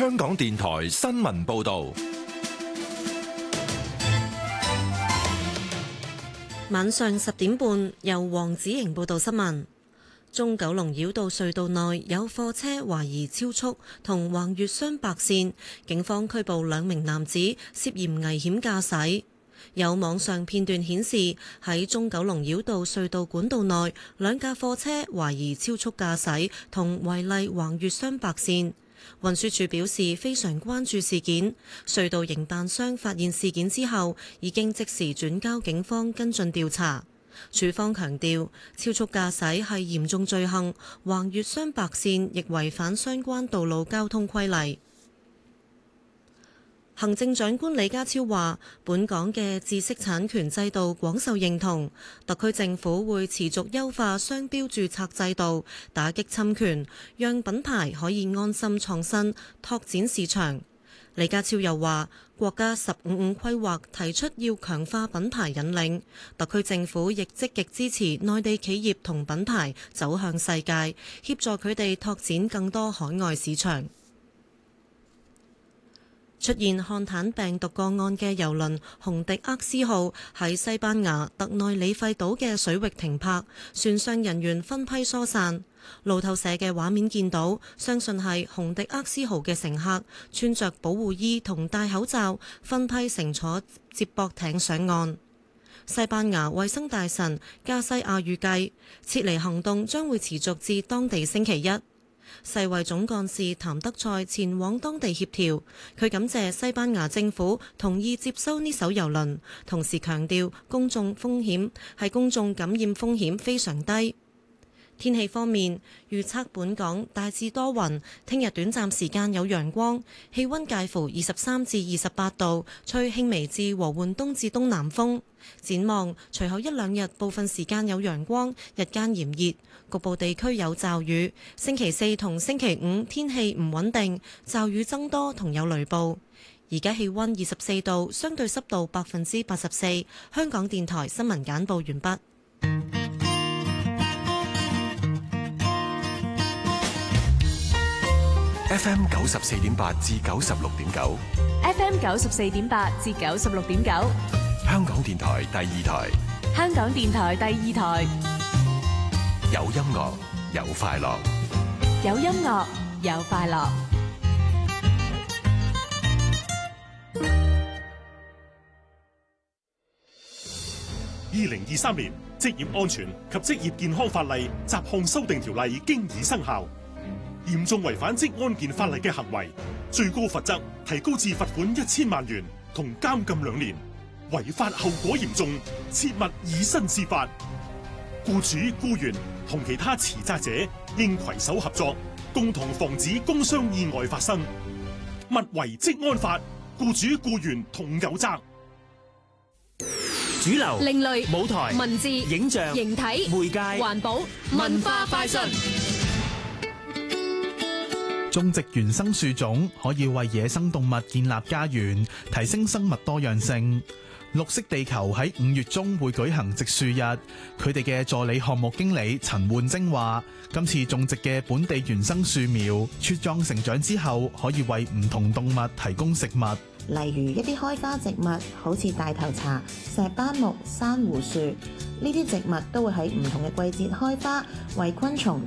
香港電台新聞報道。 晚上10點半，由黃子瑩報道新聞。中九龍繞道隧道內有貨車懷疑超速同橫越雙白線，警方拘捕2名男子涉嫌危險駕駛。有網上片段顯示，喺中九龍繞道隧道管道內，2架貨車懷疑超速駕駛同違例橫越雙白線。運輸署表示非常關注事件，隧道營辦商發現事件之後，已經即時轉交警方跟進調查。署方強調，超速駕駛係嚴重罪行，橫越雙白線亦違反相關道路交通規例。行政長官李家超話，本港嘅知識產權制度廣受認同，特區政府會持續優化商標註冊制度，打擊侵權，讓品牌可以安心創新，拓展市場。李家超又話，國家15-5規劃提出要強化品牌引領，特區政府亦積極支持內地企業同品牌走向世界，協助佢哋拓展更多海外市場。出現漢坦病毒個案嘅郵輪紅迪厄斯號喺西班牙特內里費島嘅水域停泊，船上人員分批疏散。路透社嘅畫面見到，相信係紅迪厄斯號嘅乘客穿着保護衣同戴口罩，分批乘坐接駁艇上岸。西班牙衛生大臣加西亞預計，撤離行動將會持續至當地星期一。世衛總幹事譚德塞前往當地協調，佢感謝西班牙政府同意接收呢艘郵輪，同時強調公眾感染風險非常低。天氣方面，預測本港大致多雲，聽日短暫時間有陽光，氣溫介乎23至28度，吹輕微至和緩東至東南風。展望隨後1-2日部分時間有陽光，日間炎熱，局部地區有驟雨。星期4同星期5天氣唔穩定，驟雨增多同有雷暴。而家氣溫24度，相對濕度84%。香港電台新聞簡報完畢。 FM 94.8至96.9 FM 94.8至96.9， 香港電台第2台， 香港電台第2台， 有音樂有快樂， 有音樂有快樂。 2023年職業安全及職業健康法例雜項修訂條例經已生效。嚴重違反職安健法例嘅行為，最高罰則提高至罰款1000萬元同監禁2年。違法後果嚴重，切勿以身試法。僱主、僱員同其他持責者應攜手合作，共同防止工傷意外發生。勿違職安法，僱主、僱員同有責。 主流、 另類、 舞台、 文字、 影像、 形體、 媒介、 環保、文化快訊。 種植原生樹種可以為野生動物建立家園，提升生物多樣性。綠色地球喺5月中會舉行植樹日，佢哋嘅助理項目經理陳煥晶話，今次種植嘅本地原生樹苗茁壯成長之後，可以為唔同動物提供食物。 例如一啲開花植物，好似大頭茶、石斑木、珊瑚樹，呢啲植物都會喺唔同嘅季節開花，為昆蟲